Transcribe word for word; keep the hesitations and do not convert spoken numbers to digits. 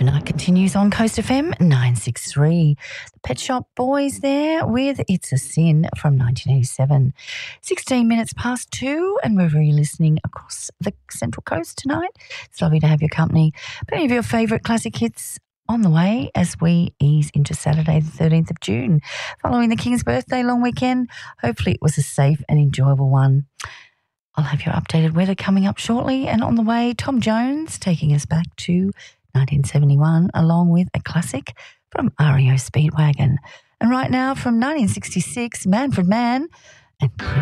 Night continues on Coast F M nine sixty-three. The Pet Shop Boys there with It's a Sin from nineteen eighty-seven. sixteen minutes past two, and we're really listening across the Central Coast tonight. It's lovely to have your company. Plenty of your favourite classic hits on the way as we ease into Saturday the thirteenth of June. Following the King's birthday long weekend, hopefully it was a safe and enjoyable one. I'll have your updated weather coming up shortly, and on the way, Tom Jones taking us back to nineteen seventy-one, along with a classic from R E O Speedwagon. And right now, from nineteen sixty-six, Manfred Mann and